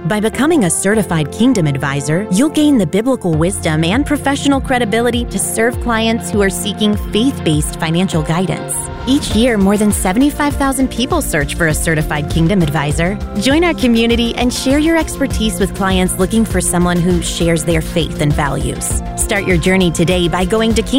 By becoming a certified Kingdom Advisor, you'll gain the biblical wisdom and professional credibility to serve clients who are seeking faith-based financial guidance. Each year, more than 75,000 people search for a certified Kingdom Advisor. Join our community and share your expertise with clients looking for someone who shares their faith and values. Start your journey today by going to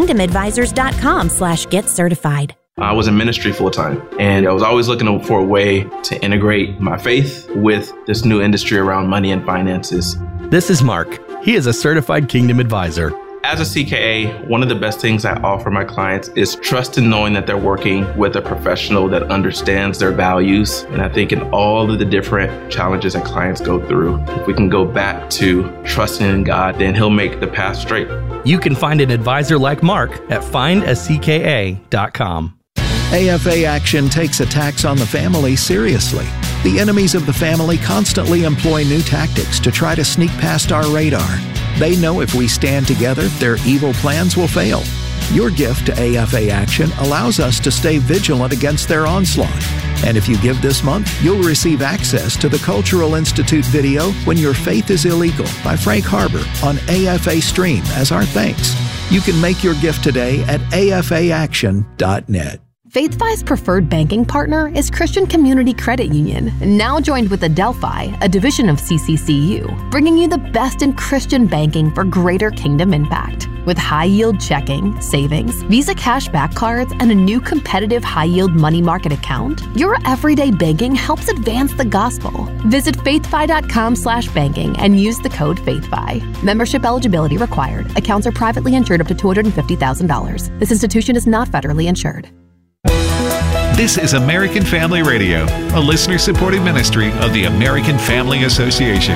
kingdomadvisors.com/getcertified. I was in ministry full time, and I was always looking for a way to integrate my faith with this new industry around money and finances. This is Mark. He is a certified Kingdom Advisor. As a CKA, one of the best things I offer my clients is trust in knowing that they're working with a professional that understands their values. And I think in all of the different challenges that clients go through, if we can go back to trusting in God, then He'll make the path straight. You can find an advisor like Mark at findacka.com. AFA Action takes attacks on the family seriously. The enemies of the family constantly employ new tactics to try to sneak past our radar. They know if we stand together, their evil plans will fail. Your gift to AFA Action allows us to stay vigilant against their onslaught. And if you give this month, you'll receive access to the Cultural Institute video When Your Faith is Illegal by Frank Harbor on AFA Stream as our thanks. You can make your gift today at afaaction.net. FaithFi's preferred banking partner is Christian Community Credit Union, now joined with Adelphi, a division of CCCU, bringing you the best in Christian banking for greater kingdom impact. With high-yield checking, savings, Visa cashback cards, and a new competitive high-yield money market account, your everyday banking helps advance the gospel. Visit faithfi.com/banking and use the code FaithFi. Membership eligibility required. Accounts are privately insured up to $250,000. This institution is not federally insured. This is American Family Radio, a listener-supported ministry of the American Family Association.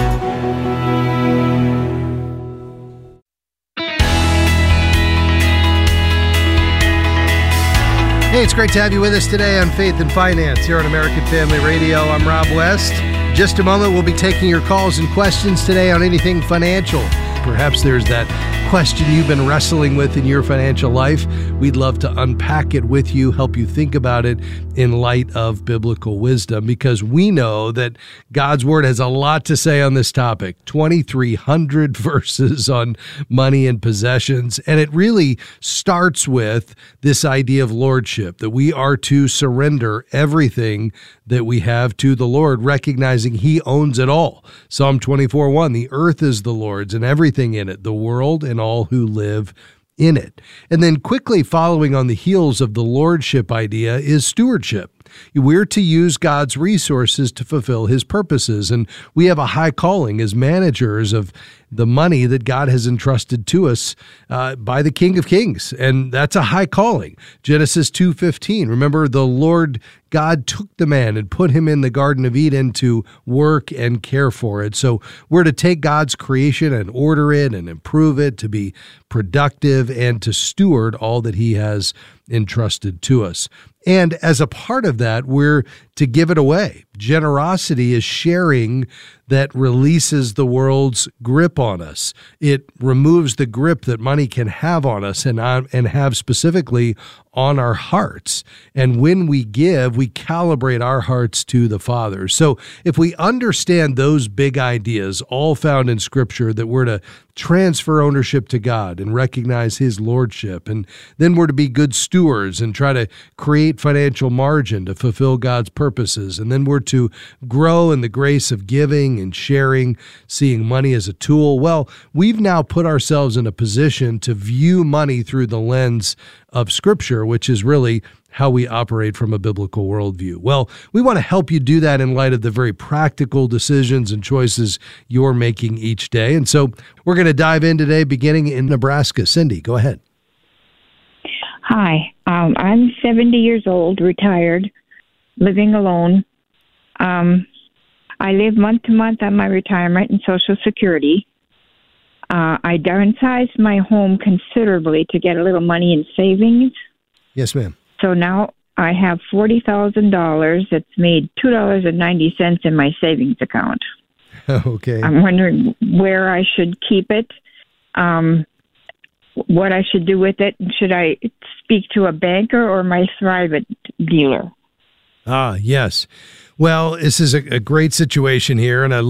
Hey, it's great to have you with us today on Faith and Finance here on American Family Radio. I'm Rob West. Just a moment, we'll be taking your calls and questions today on anything financial. Perhaps there's that question you've been wrestling with in your financial life. We'd love to unpack it with you, help you think about it in light of biblical wisdom, because we know that God's Word has a lot to say on this topic. 2,300 verses on money and possessions, and it really starts with this idea of lordship, that we are to surrender everything that we have to the Lord, recognizing He owns it all. Psalm 24:1, the earth is the Lord's and everything in it, the world and all who live in it. And then quickly following on the heels of the lordship idea is stewardship. We're to use God's resources to fulfill His purposes, and we have a high calling as managers of the money that God has entrusted to us by the King of Kings, and that's a high calling. Genesis 2:15, remember the Lord God took the man and put him in the Garden of Eden to work and care for it. So we're to take God's creation and order it and improve it, to be productive and to steward all that He has entrusted to us. And as a part of that, we're to give it away. Generosity is sharing that releases the world's grip on us. It removes the grip that money can have on us and have specifically on our hearts. And when we give, we calibrate our hearts to the Father. So if we understand those big ideas, all found in Scripture, that we're to transfer ownership to God and recognize His lordship, and then we're to be good stewards and try to create financial margin to fulfill God's purposes, and then we're to grow in the grace of giving and sharing, seeing money as a tool. Well, we've now put ourselves in a position to view money through the lens of Scripture, which is really how we operate from a biblical worldview. Well, we want to help you do that in light of the very practical decisions and choices you're making each day. And so we're going to dive in today, beginning in Nebraska. Cindy, go ahead. Hi, I'm 70 years old, retired, living alone. I live month to month on my retirement and Social Security. I downsized my home considerably to get a little money in savings. Yes, ma'am. So now I have $40,000 that's made $2.90 in my savings account. Okay. I'm wondering where I should keep it, what I should do with it. Should I speak to a banker or my Thrivent dealer? Ah, yes. Well, this is a great situation here, and I